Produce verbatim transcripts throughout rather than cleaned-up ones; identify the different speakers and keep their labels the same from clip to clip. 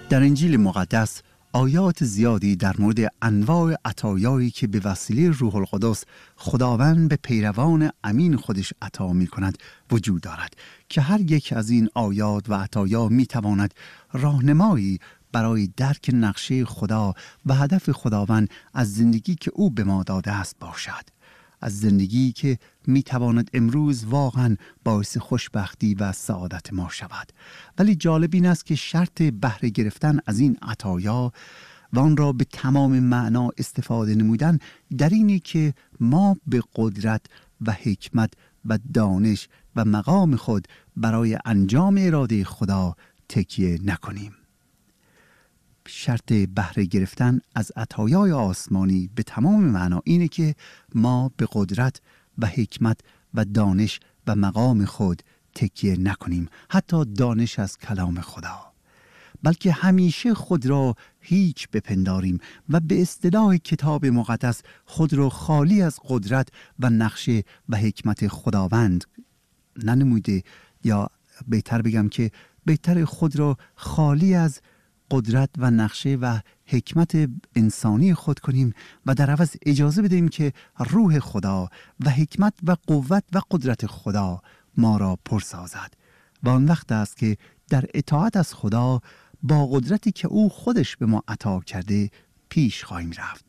Speaker 1: در انجیل مقدس آیات زیادی در مورد انواع عطایایی که به وسیله روح القدس خداوند به پیروان امین خودش عطا می کند وجود دارد که هر یک از این آیات و عطایا می تواند راهنمایی برای درک نقشه خدا و هدف خداوند از زندگی که او به ما داده است باشد. از زندگی که می تواند امروز واقعا باعث خوشبختی و سعادت ما شود. ولی جالب این است که شرط بهره گرفتن از این عطایا و آن را به تمام معنا استفاده نمودن در اینی که ما به قدرت و حکمت و دانش و مقام خود برای انجام اراده خدا تکیه نکنیم. شرط بهره گرفتن از عطایای آسمانی به تمام معنا اینه که ما به قدرت و حکمت و دانش و مقام خود تکیه نکنیم، حتی دانش از کلام خدا، بلکه همیشه خود را هیچ بپنداریم و به اصطلاح کتاب مقدس خود را خالی از قدرت و نقشه و حکمت خداوند ننموده، یا بهتر بگم که بهتر خود را خالی از قدرت و نقشه و حکمت انسانی خود کنیم و در عوض اجازه بدهیم که روح خدا و حکمت و قوت و قدرت خدا ما را پر سازد. و آن وقت است که در اطاعت از خدا با قدرتی که او خودش به ما عطا کرده پیش خواهیم رفت.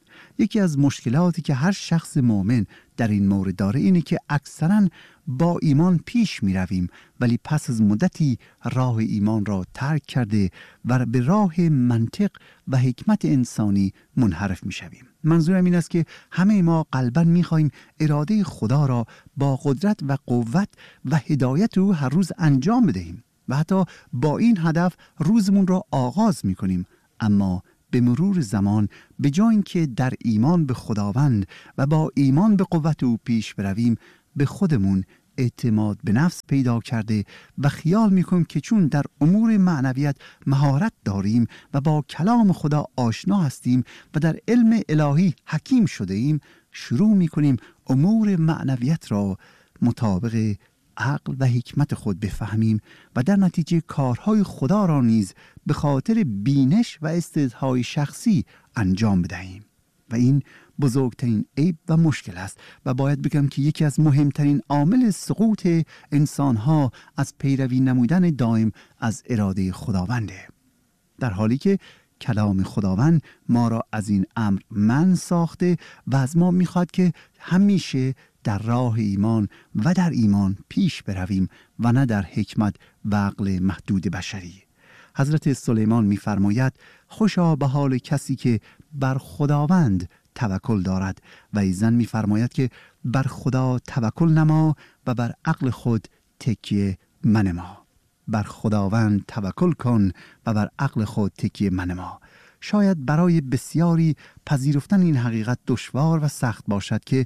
Speaker 1: یکی از مشکلاتی که هر شخص مؤمن در این مورد داره اینه که اکثراً با ایمان پیش می رویم ولی پس از مدتی راه ایمان را ترک کرده و به راه منطق و حکمت انسانی منحرف می شویم. منظورم این است که همه ما قلباً می خواهیم اراده خدا را با قدرت و قوت و هدایت او هر روز انجام بدهیم و حتی با این هدف روزمون را آغاز می کنیم، اما به مرور زمان به جای اینکه در ایمان به خداوند و با ایمان به قوت او پیش برویم، به خودمون اعتماد به نفس پیدا کرده و خیال میکنیم که چون در امور معنویت مهارت داریم و با کلام خدا آشنا هستیم و در علم الهی حکیم شده ایم، شروع میکنیم امور معنویت را مطابق عقل و حکمت خود بفهمیم و در نتیجه کارهای خدا را نیز به خاطر بینش و استعدادهای شخصی انجام بدهیم. و این بزرگترین عیب و مشکل است و باید بگم که یکی از مهمترین عامل سقوط انسانها از پیروی نمودن دائم از اراده خداونده، در حالی که کلام خداوند ما را از این امر منع ساخته و از ما میخواد که همیشه در راه ایمان و در ایمان پیش برویم و نه در حکمت و عقل محدود بشری. حضرت سلیمان می‌فرماید خوشا به حال کسی که بر خداوند توکل دارد و ایزن می‌فرماید که بر خدا توکل نما و بر عقل خود تکیه منما. بر خداوند توکل کن و بر عقل خود تکیه منما. شاید برای بسیاری پذیرفتن این حقیقت دشوار و سخت باشد که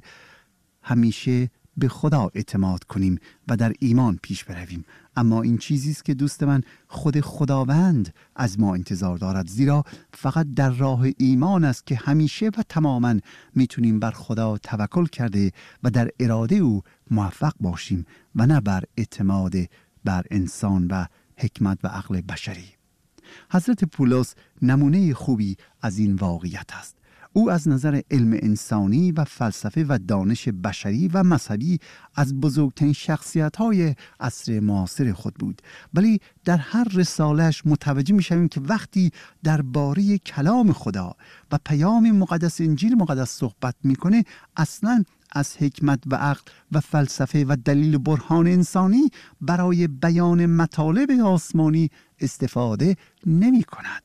Speaker 1: همیشه به خدا اعتماد کنیم و در ایمان پیش برویم، اما این چیزی است که دوست من خود خداوند از ما انتظار دارد، زیرا فقط در راه ایمان است که همیشه و تماما میتونیم بر خدا توکل کرده و در اراده او موفق باشیم و نه بر اعتماد بر انسان و حکمت و عقل بشری. حضرت پولس نمونه خوبی از این واقعیت است. او از نظر علم انسانی و فلسفه و دانش بشری و مذهبی از بزرگترین شخصیت‌های عصر معاصر خود بود، ولی در هر رساله‌اش متوجه می‌شویم که وقتی درباره کلام خدا و پیام مقدس انجیل مقدس صحبت می‌کنه، اصلاً از حکمت و عقل و فلسفه و دلیل برهان انسانی برای بیان مطالب آسمانی استفاده نمی‌کند.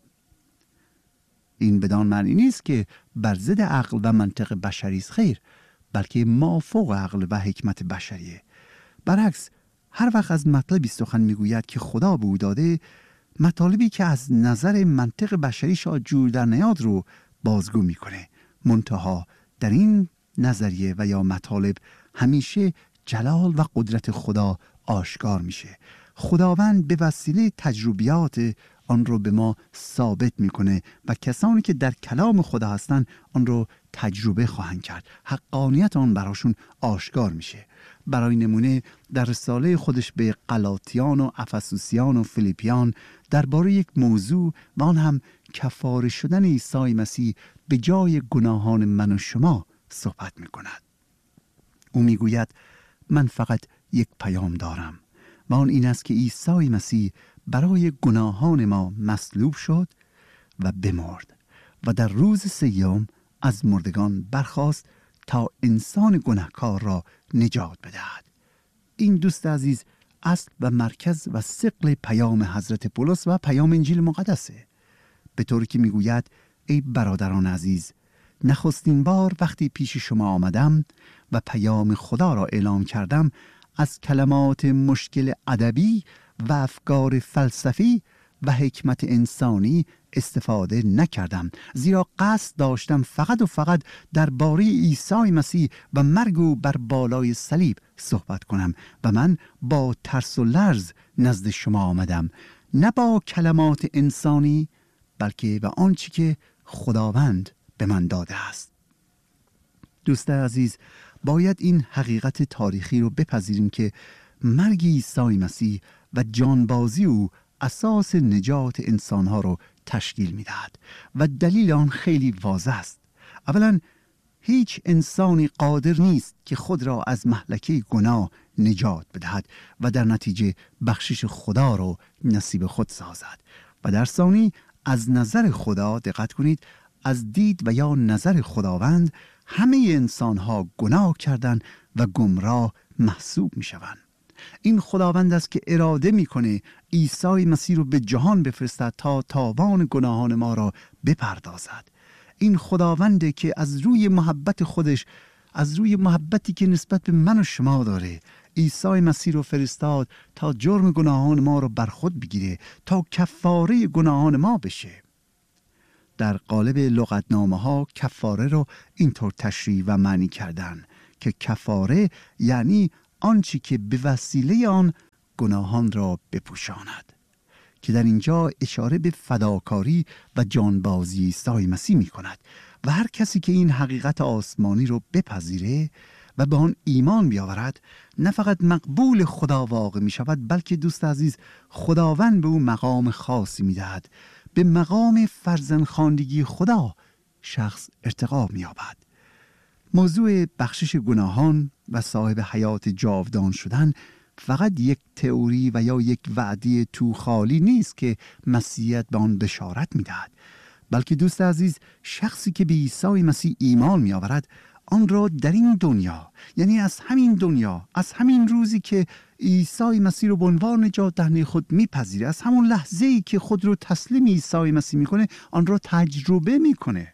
Speaker 1: این بدان معنی نیست که بر ضد عقل و منطق بشری است، خیر، بلکه مافوق عقل و حکمت بشریه. برعکس، هر وقت از مطلبی سخن میگوید که خدا به او داده، مطالبی که از نظر منطق بشری شاید جور در نیاد رو بازگو میکنه. منتها در این نظریه و یا مطالب همیشه جلال و قدرت خدا آشکار میشه. خداوند به وسیله تجربیات آن رو به ما ثابت میکنه و کسانی که در کلام خدا هستن آن رو تجربه خواهند کرد. حقانیت آن براشون آشکار میشه. برای نمونه در رساله خودش به غلاطیان و افسوسیان و فیلیپیان درباره یک موضوع و آن هم کفاره شدن عیسی مسیح به جای گناهان من و شما صحبت میکند. او میگوید من فقط یک پیام دارم و آن این است که عیسی مسیح برای گناهان ما مصلوب شد و بمرد و در روز سیوم از مردگان برخاست تا انسان گناهکار را نجات بدهد. این دوست عزیز اصل و مرکز و ثقل پیام حضرت پولس و پیام انجیل مقدسه، به طوری که میگوید ای برادران عزیز، نخستین بار وقتی پیش شما آمدم و پیام خدا را اعلام کردم از کلمات مشکل ادبی و افکار فلسفی و حکمت انسانی استفاده نکردم، زیرا قصد داشتم فقط و فقط درباره عیسی مسیح و مرگ او بر بالای صلیب صحبت کنم و من با ترس و لرز نزد شما آمدم، نه با کلمات انسانی بلکه به آنچه که خداوند به من داده است. دوست عزیز، باید این حقیقت تاریخی رو بپذیریم که مرگ عیسی مسیح و جانبازی او اساس نجات انسانها رو تشکیل می‌دهد و دلیل آن خیلی واضح است. اولا هیچ انسانی قادر نیست که خود را از مهلکه گناه نجات بدهد و در نتیجه بخشش خدا رو نصیب خود سازد. و در ثانی از نظر خدا، دقت کنید، از دید و یا نظر خداوند همه انسانها گناه کردند و گمراه محسوب می‌شوند. این خداوند است که اراده میکنه عیسی مسیح رو به جهان بفرستد تا تاوان گناهان ما را بپردازد. این خداونده که از روی محبت خودش، از روی محبتی که نسبت به من و شما داره، عیسی مسیح رو فرستاد تا جرم گناهان ما رو بر خود بگیره، تا کفاره گناهان ما بشه. در قالب لغتنامه ها کفاره رو اینطور تشریح و معنی کردن که کفاره یعنی آنچه که به وسیله آن گناهان را بپوشاند، که در اینجا اشاره به فداکاری و جانبازی عیسی مسیح می کند. و هر کسی که این حقیقت آسمانی رو بپذیره و به آن ایمان بیاورد، نه فقط مقبول خدا واقع می شود، بلکه دوست عزیز خداوند به او مقام خاصی می دهد. به مقام فرزندخواندگی خدا شخص ارتقا می یابد. موضوع بخشش گناهان و صاحب حیات جاودان شدن فقط یک تئوری و یا یک وعده تو خالی نیست که مسیحیت به آن بشارت می‌دهد، بلکه دوست عزیز شخصی که به عیسی مسیح ایمان می‌آورد آن را در این دنیا، یعنی از همین دنیا، از همین روزی که عیسی مسیح رو به عنوان نجات دهنده خود میپذیره، از همون لحظه‌ای که خود رو تسلیم عیسی مسیح میکنه، آن را تجربه میکنه.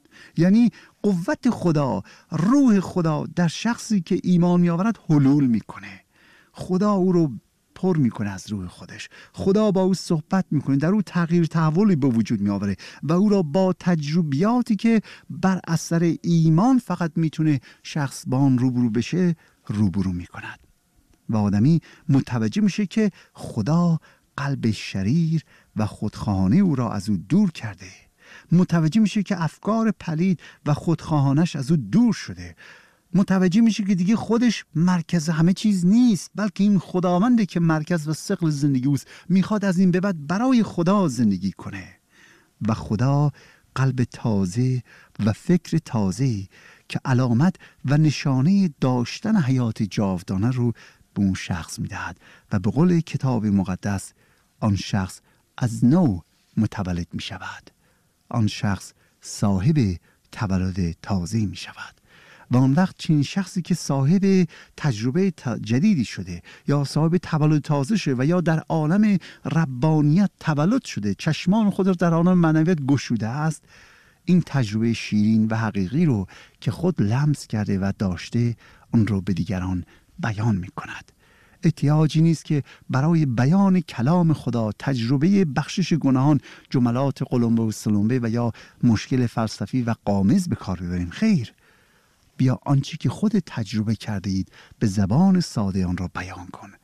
Speaker 1: یعنی قوت خدا، روح خدا در شخصی که ایمان میآورد حلول میکنه. خدا او رو پر میکنه از روح خودش. خدا با او صحبت میکنه، در او تغییر تحولی به وجود میآوره و او را با تجربیاتی که بر اثر ایمان فقط میتونه شخص با آن روبرو بشه روبرو میکند. و آدمی متوجه میشه که خدا قلب شریر و خودخواهانه او را از او دور کرده. متوجه میشه که افکار پلید و خودخواهانش از او دور شده. متوجه میشه که دیگه خودش مرکز همه چیز نیست، بلکه این خداونده که مرکز و ثقل زندگی اوست. میخواد از این به بعد برای خدا زندگی کنه و خدا قلب تازه و فکر تازه که علامت و نشانه داشتن حیات جاودانه رو به اون شخص میدهد و به قول کتاب مقدس آن شخص از نو متولد می شود. آن شخص صاحب تولد تازه می شود. و آن وقت چنین شخصی که صاحب تجربه جدیدی شده یا صاحب تولد تازه شده و یا در عالم ربانیت تولد شده، چشمان خود را در عالم معنویت گشوده است، این تجربه شیرین و حقیقی رو که خود لمس کرده و داشته، اون رو به دیگران بیان می کند. احتیاجی نیست که برای بیان کلام خدا، تجربه بخشش گناهان، جملات قلمبه و سلمبه و یا مشکل فلسفی و قامز به کار ببریم. خیر، بیا آنچه که خود تجربه کرده اید به زبان ساده آن را بیان کن.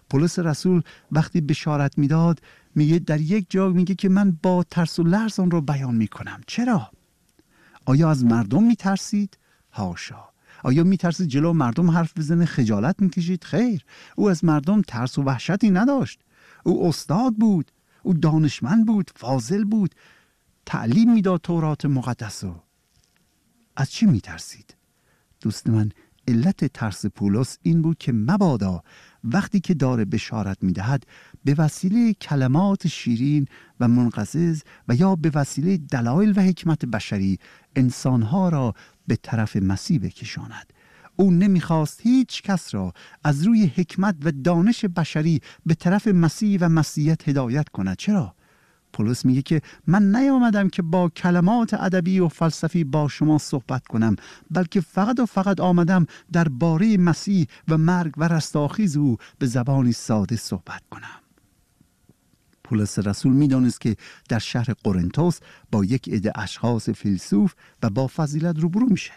Speaker 1: پولس رسول وقتی بشارت میداد میگه، در یک جا میگه که من با ترس و لرز آن رو بیان میکنم. چرا؟ آیا از مردم میترسید؟ حاشا. آیا میترسید جلو مردم حرف بزنه، خجالت میکشید؟ خیر، او از مردم ترس و وحشتی نداشت. او استاد بود، او دانشمند بود، فاضل بود، تعلیم میداد تورات مقدس. رو از چی میترسید؟ دوست من، علت ترس پولس این بود که مبادا وقتی که داره بشارت میدهد به وسیله کلمات شیرین و منقزز و یا به وسیله دلایل و حکمت بشری انسانها را به طرف مسیح بکشاند. او نمیخواست هیچ کس را از روی حکمت و دانش بشری به طرف مسیح و مسیحیت هدایت کند. چرا؟ پولس میگه که من نیامدم که با کلمات ادبی و فلسفی با شما صحبت کنم، بلکه فقط و فقط آمدم درباره مسیح و مرگ و رستاخیز او به زبانی ساده صحبت کنم. پولس رسول میدانست که در شهر قرنتوس با یک عده اشخاص فیلسوف و با فضیلت روبرو میشه،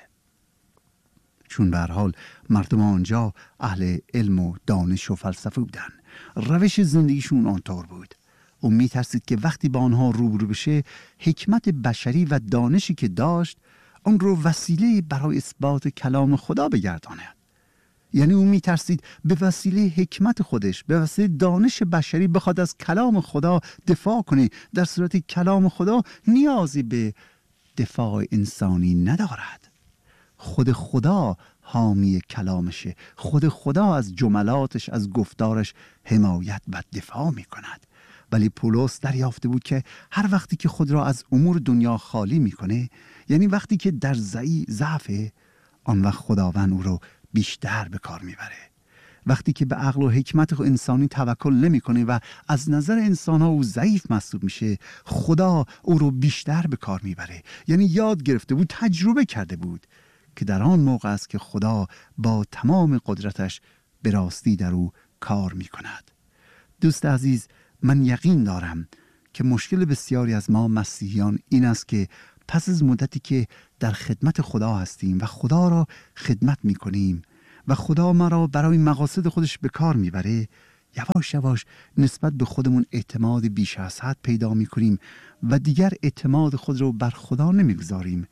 Speaker 1: چون به هر حال مردم آنجا اهل علم و دانش و فلسفه بودن. روش زندگیشون آنطور بود. او میترسید که وقتی با آنها روبرو بشه، حکمت بشری و دانشی که داشت آن رو وسیله برای اثبات کلام خدا بگرداند. یعنی او میترسید به وسیله حکمت خودش، به وسیله دانش بشری بخواد از کلام خدا دفاع کنه، در صورتی کلام خدا نیازی به دفاع انسانی ندارد. خود خدا حامی کلامشه، خود خدا از جملاتش، از گفتارش حمایت و دفاع میکند. ولی پولس دریافته بود که هر وقتی که خود را از امور دنیا خالی میکنه، یعنی وقتی که در ضعف، آن وقت خداوند او رو بیشتر به کار میبره. وقتی که به عقل و حکمت انسانی توکل نمیکنه و از نظر انسان ها او ضعیف محسوب میشه، خدا او رو بیشتر به کار میبره. یعنی یاد گرفته بود، تجربه کرده بود که در آن موقع است که خدا با تمام قدرتش به راستی در او کار میکند. دوست عزیز، من یقین دارم که مشکل بسیاری از ما مسیحیان این است که پس از مدتی که در خدمت خدا هستیم و خدا را خدمت میکنیم و خدا ما را برای مقاصد خودش به کار میبره، یواش یواش نسبت به خودمون اعتماد بیش از حد پیدا میکنیم و دیگر اعتماد خود را بر خدا نمیگذاریم،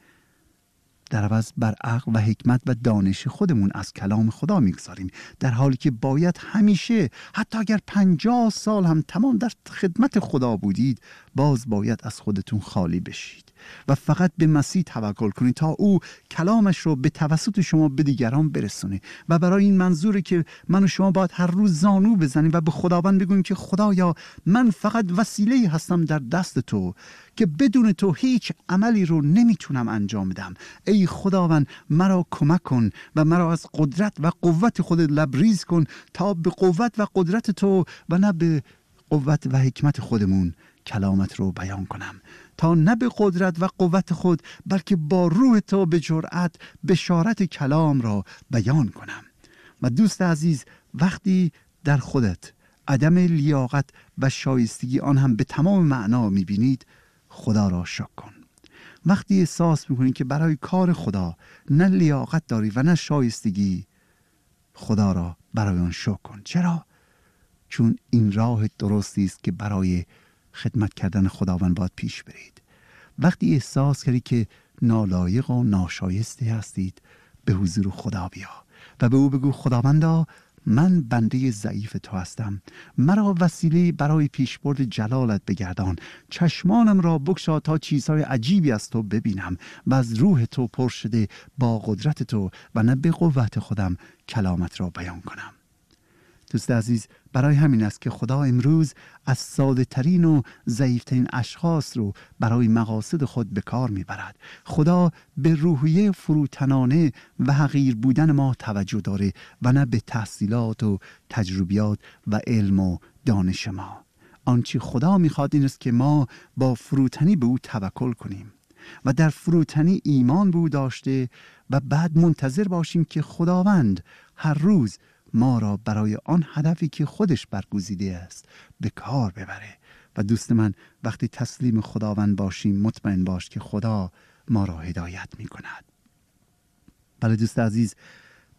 Speaker 1: در عوض بر عقل و حکمت و دانش خودمون از کلام خدا میگذاریم، در حالی که باید همیشه، حتی اگر پنجاه سال هم تمام در خدمت خدا بودید، باز باید از خودتون خالی بشید و فقط به مسیح توکل کنید تا او کلامش رو به توسط شما به دیگران برسونه. و برای این منظوره که من و شما باید هر روز زانو بزنیم و به خداوند بگوییم که خدایا، من فقط وسیله هستم در دست تو که بدون تو هیچ عملی رو نمیتونم انجام بدم. ای خداوند، مرا کمک کن و مرا از قدرت و قوت خودت لبریز کن تا به قوت و قدرت تو و نه به قوت و حکمت خودمون کلامت رو بیان کنم، تا نه به قدرت و قوت خود بلکه با روح تو به جرأت بشارت کلام را بیان کنم. و دوست عزیز، وقتی در خودت عدم لیاقت و شایستگی آن هم به تمام معنا میبینید، خدا را شکر کن. وقتی احساس میکنید که برای کار خدا نه لیاقت داری و نه شایستگی، خدا را برای آن شکر کن. چرا؟ چون این راه درستی است که برای خدمت کردن خداوند باید پیش برید. وقتی احساس کردید که نالایق و ناشایسته هستید، به حضور خدا بیا و به او بگو خداوندا، من بنده ضعیف تو هستم، مرا وسیله برای پیشبرد جلالت بگردان، چشمانم را بگشا تا چیزهای عجیبی از تو ببینم و از روح تو پر شده با قدرت تو و نه به قوت خودم کلامت را بیان کنم. دوست عزیز، برای همین است که خدا امروز از ساده ترین و ضعیفترین اشخاص رو برای مقاصد خود به کار میبرد. خدا به روحیه فروتنانه و حقیر بودن ما توجه داره و نه به تحصیلات و تجربیات و علم و دانش ما. آنچه خدا میخواد این است که ما با فروتنی به او توکل کنیم و در فروتنی ایمان به او داشته و بعد منتظر باشیم که خداوند هر روز ما را برای آن هدفی که خودش برگزیده است به کار ببره. و دوست من، وقتی تسلیم خداوند باشیم، مطمئن باش که خدا ما را هدایت می کند. بله دوست عزیز،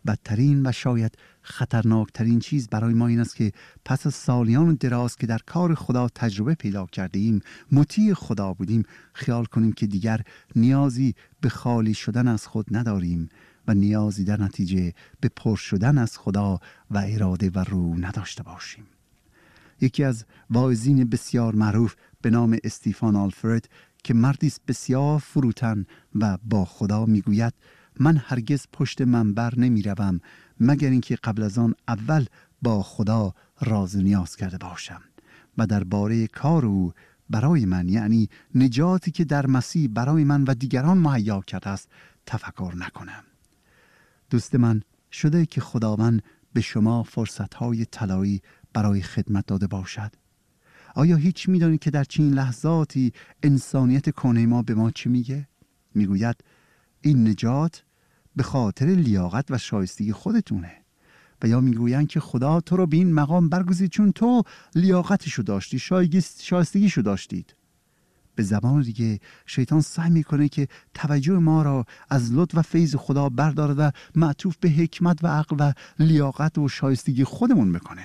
Speaker 1: بدترین و شاید خطرناکترین چیز برای ما این است که پس از سالیان دراز که در کار خدا تجربه پیدا کرده ایم، مطیع خدا بودیم، خیال کنیم که دیگر نیازی به خالی شدن از خود نداریم و نیازی در نتیجه به پر شدن از خدا و اراده و روح نداشته باشیم. یکی از واعظین بسیار معروف به نام استیفان آلفرد که مردی است بسیار فروتن و با خدا میگوید: من هرگز پشت منبر نمی روم مگر اینکه قبل از آن اول با خدا راز و نیاز کرده باشم و درباره کار او برای من، یعنی نجاتی که در مسیح برای من و دیگران مهیا کرده است، تفکر نکنم. دوست من، شده که خداوند به شما فرصت‌های طلایی برای خدمت داده باشد؟ آیا هیچ می‌دانید که در چنین لحظاتی انسانیت کهنه ما به ما چی میگه؟ میگوید این نجات به خاطر لیاقت و شایستگی خودتونه، و یا میگویند که خدا تو رو به این مقام برگزید چون تو لیاقتشو داشتی، شایستگیشو داشتید. به زبان دیگه شیطان سعی میکنه که توجه ما را از لطف و فیض خدا بردارد و معطوف به حکمت و عقل و لیاقت و شایستگی خودمون بکنه.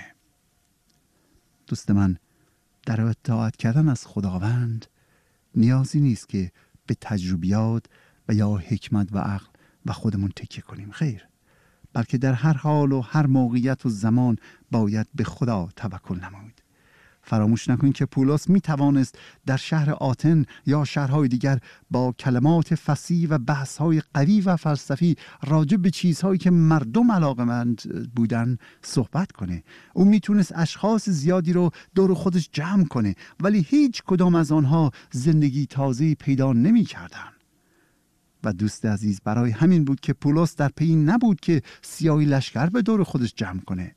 Speaker 1: دوست من، در اطاعت کردن از خداوند نیازی نیست که به تجربیات و یا حکمت و عقل و خودمون تکیه کنیم، خیر، بلکه در هر حال و هر موقعیت و زمان باید به خدا توکل نمایید. فراموش نکنید که پولس می توانست در شهر آتن یا شهرهای دیگر با کلمات فصیح و بحث‌های قوی و فلسفی راجع به چیزهایی که مردم علاقه‌مند بودن صحبت کنه. او میتونست اشخاص زیادی رو دور خودش جمع کنه، ولی هیچ کدام از آنها زندگی تازه‌ای پیدا نمی‌کردن. و دوست عزیز، برای همین بود که پولس در پی نبود که سیاهی لشکر به دور خودش جمع کنه.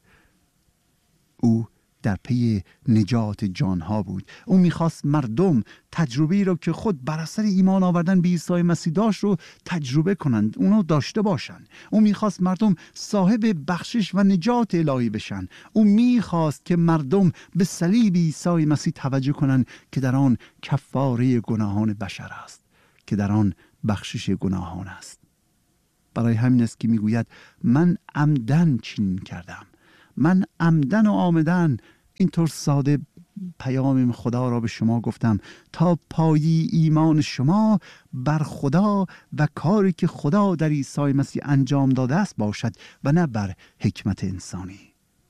Speaker 1: او در پی نجات جانها بود. او میخواست مردم تجربه‌ای رو که خود بر اثر ایمان آوردن به عیسی مسیح داشت رو تجربه کنند، اونو داشته باشند. او میخواست مردم صاحب بخشش و نجات الهی بشن. او میخواست که مردم به صلیب عیسی مسیح توجه کنند که در آن کفاره گناهان بشر است، که در آن بخشش گناهان است. برای همین است که میگوید من عمدن چنین کردم، من عمدن و آمدن اینطور ساده پیام خدا را به شما گفتم تا پایی ایمان شما بر خدا و کاری که خدا در عیسی مسیح انجام داده است باشد و نه بر حکمت انسانی.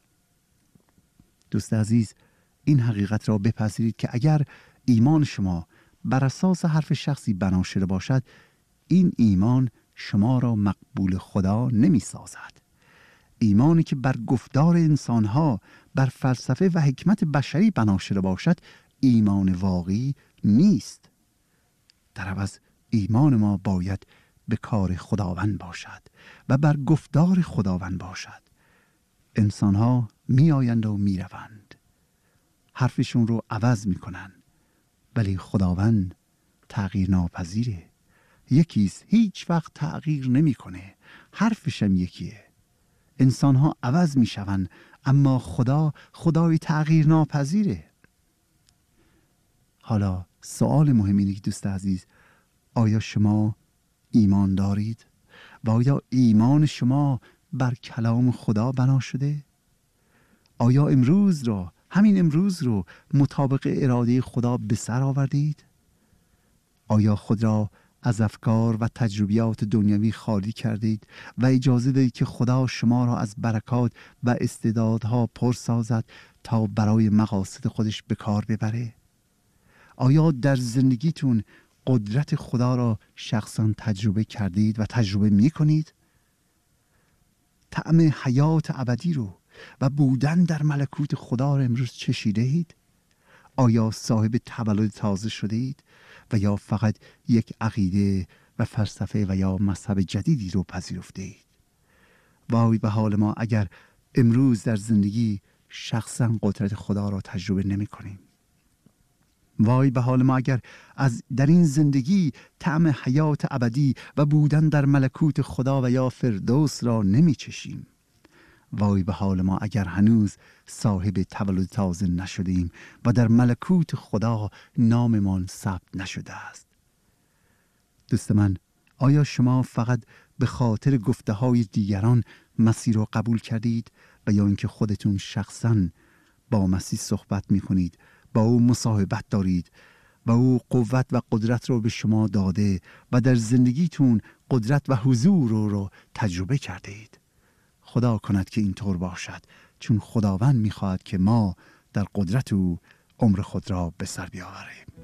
Speaker 1: دوست عزیز، این حقیقت را بپذیرید که اگر ایمان شما بر اساس حرف شخصی بنا شده باشد، این ایمان شما را مقبول خدا نمی سازد. ایمانی که بر گفتار انسانها، بر فلسفه و حکمت بشری بنا شده باشد، ایمان واقعی نیست. در عوض ایمان ما باید به کار خداوند باشد و بر گفتار خداوند باشد. انسانها می آیند و می روند، حرفشون رو عوض می کنند، ولی خداوند تغییر ناپذیره. یکیست، هیچ وقت تغییر نمی کنه، حرفش هم یکیه. انسان ها عوض می شوند، اما خدا خدای تغییر ناپذیره. حالا سوال مهم اینه که دوست عزیز، آیا شما ایمان دارید؟ و آیا ایمان شما بر کلام خدا بنا شده؟ آیا امروز را، همین امروز رو مطابق اراده خدا به سر آوردید؟ آیا خود را از افکار و تجربیات دنیوی خالی کردید و اجازه دهید که خدا شما را از برکات و استعدادها پر سازد تا برای مقاصد خودش به کار ببره؟ آیا در زندگیتون قدرت خدا را شخصا تجربه کردید و تجربه می کنید؟ طعم حیات ابدی رو و بودن در ملکوت خدا را امروز چشیده اید؟ آیا صاحب تولد تازه شده اید و یا فقط یک عقیده و فلسفه و یا مذهب جدیدی رو پذیرفته اید؟ وای به حال ما اگر امروز در زندگی شخصا قدرت خدا را تجربه نمی کنیم. وای به حال ما اگر از در این زندگی طعم حیات ابدی و بودن در ملکوت خدا و یا فردوس را نمی چشیم. وای به حال ما اگر هنوز صاحب تولد تازه نشدیم و در ملکوت خدا ناممان ثبت نشده است. دوست من، آیا شما فقط به خاطر گفته های دیگران مسیح را قبول کردید و یا اینکه خودتون شخصاً با مسیح صحبت می کنید، با او مصاحبت دارید و او قوت و قدرت رو به شما داده و در زندگیتون قدرت و حضور رو, رو تجربه کرده اید. خدا کند که اینطور باشد، چون خداوند می‌خواهد که ما در قدرت او عمر خود را به سر بیاوریم.